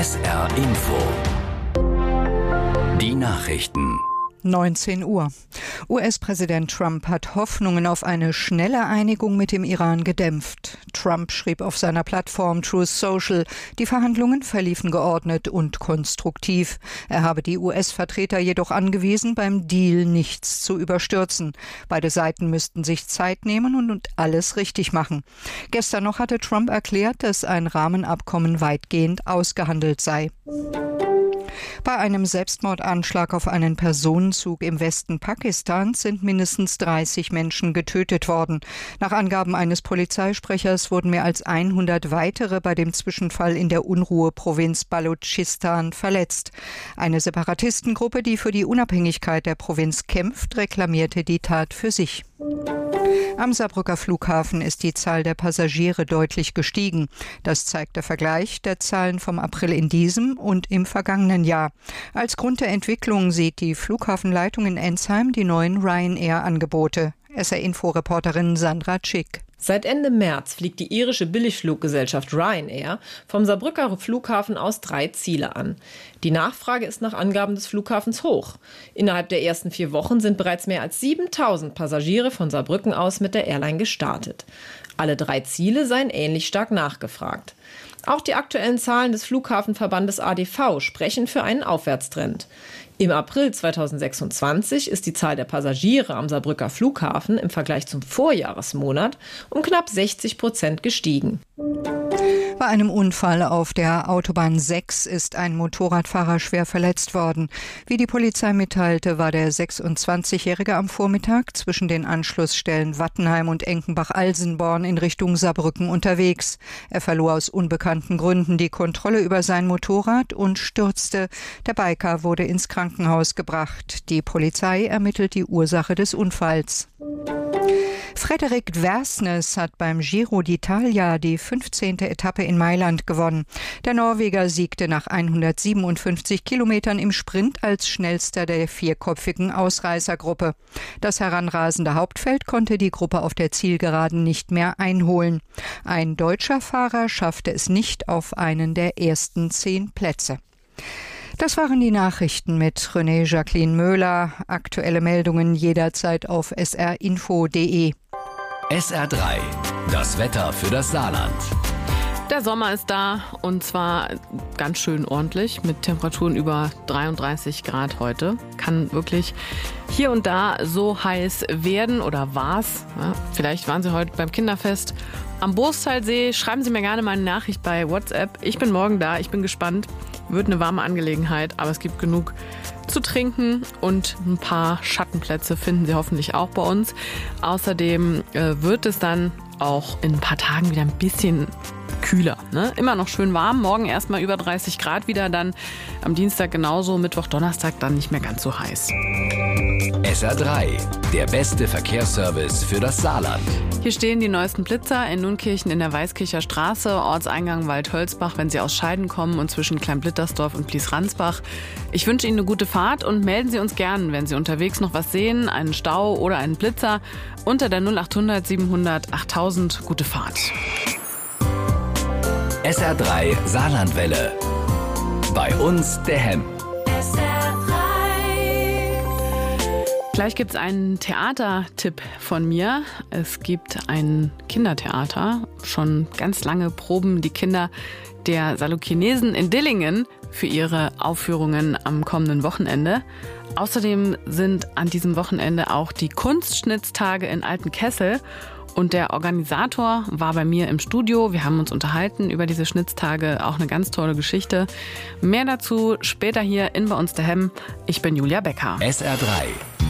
SR Info. Die Nachrichten. 19 Uhr. US-Präsident Trump hat Hoffnungen auf eine schnelle Einigung mit dem Iran gedämpft. Trump schrieb auf seiner Plattform Truth Social, die Verhandlungen verliefen geordnet und konstruktiv. Er habe die US-Vertreter jedoch angewiesen, beim Deal nichts zu überstürzen. Beide Seiten müssten sich Zeit nehmen und alles richtig machen. Gestern noch hatte Trump erklärt, dass ein Rahmenabkommen weitgehend ausgehandelt sei. Bei einem Selbstmordanschlag auf einen Personenzug im Westen Pakistans sind mindestens 30 Menschen getötet worden. Nach Angaben eines Polizeisprechers wurden mehr als 100 weitere bei dem Zwischenfall in der Unruheprovinz Balutschistan verletzt. Eine Separatistengruppe, die für die Unabhängigkeit der Provinz kämpft, reklamierte die Tat für sich. Am Saarbrücker Flughafen ist die Zahl der Passagiere deutlich gestiegen. Das zeigt der Vergleich der Zahlen vom April in diesem und im vergangenen Jahr. Als Grund der Entwicklung sieht die Flughafenleitung in Ensheim die neuen Ryanair-Angebote. SR-Info-Reporterin Sandra Tschick. Seit Ende März fliegt die irische Billigfluggesellschaft Ryanair vom Saarbrücker Flughafen aus 3 Ziele an. Die Nachfrage ist nach Angaben des Flughafens hoch. Innerhalb der ersten 4 Wochen sind bereits mehr als 7.000 Passagiere von Saarbrücken aus mit der Airline gestartet. Alle 3 Ziele seien ähnlich stark nachgefragt. Auch die aktuellen Zahlen des Flughafenverbandes ADV sprechen für einen Aufwärtstrend. Im April 2026 ist die Zahl der Passagiere am Saarbrücker Flughafen im Vergleich zum Vorjahresmonat um knapp 60% gestiegen. Bei einem Unfall auf der Autobahn 6 ist ein Motorradfahrer schwer verletzt worden. Wie die Polizei mitteilte, war der 26-Jährige am Vormittag zwischen den Anschlussstellen Wattenheim und Enkenbach-Alsenborn in Richtung Saarbrücken unterwegs. Er verlor aus unbekannten Gründen die Kontrolle über sein Motorrad und stürzte. Der Biker wurde ins Krankenhaus gebracht. Die Polizei ermittelt die Ursache des Unfalls. Frederik Versnes hat beim Giro d'Italia die 15. Etappe in Mailand gewonnen. Der Norweger siegte nach 157 Kilometern im Sprint als schnellster der 4-köpfigen Ausreißergruppe. Das heranrasende Hauptfeld konnte die Gruppe auf der Zielgeraden nicht mehr einholen. Ein deutscher Fahrer schaffte es nicht auf einen der ersten 10 Plätze. Das waren die Nachrichten mit René Jacqueline Möhler. Aktuelle Meldungen jederzeit auf srinfo.de. SR3, das Wetter für das Saarland. Der Sommer ist da und zwar ganz schön ordentlich mit Temperaturen über 33 Grad heute. Kann wirklich hier und da so heiß werden oder war's. Ja, vielleicht waren Sie heute beim Kinderfest am Boostalsee. Schreiben Sie mir gerne mal eine Nachricht bei WhatsApp. Ich bin morgen da, ich bin gespannt. Wird eine warme Angelegenheit, aber es gibt genug zu trinken und ein paar Schattenplätze finden Sie hoffentlich auch bei uns. Außerdem wird es dann auch in ein paar Tagen wieder ein bisschen kühler. Ne? Immer noch schön warm. Morgen erstmal über 30 Grad wieder, dann am Dienstag genauso, Mittwoch, Donnerstag dann nicht mehr ganz so heiß. SR3, der beste Verkehrsservice für das Saarland. Hier stehen die neuesten Blitzer in Nunkirchen in der Weißkircher Straße, Ortseingang Waldhölzbach, wenn Sie aus Scheiden kommen und zwischen Kleinblittersdorf und Blies-Ransbach. Ich wünsche Ihnen eine gute Fahrt und melden Sie uns gern, wenn Sie unterwegs noch was sehen, einen Stau oder einen Blitzer, unter der 0800 700 8000. Gute Fahrt. SR3 Saarlandwelle. Bei uns der Hemm. Gleich gibt es einen Theatertipp von mir. Es gibt ein Kindertheater. Schon ganz lange proben die Kinder der Salukkinesen in Dillingen für ihre Aufführungen am kommenden Wochenende. Außerdem sind an diesem Wochenende auch die Kunstschnitztage in Altenkessel. Und der Organisator war bei mir im Studio. Wir haben uns unterhalten über diese Schnitztage. Auch eine ganz tolle Geschichte. Mehr dazu später hier in Bei uns der Hemm. Ich bin Julia Becker. SR3,